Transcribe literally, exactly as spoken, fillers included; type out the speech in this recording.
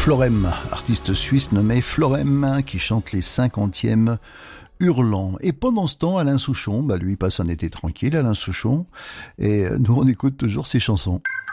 Florem, artiste suisse nommé Florem, qui chante les cinquantièmes hurlants. Et pendant ce temps, Alain Souchon, bah lui passe un été tranquille, Alain Souchon, et nous on écoute toujours ses chansons.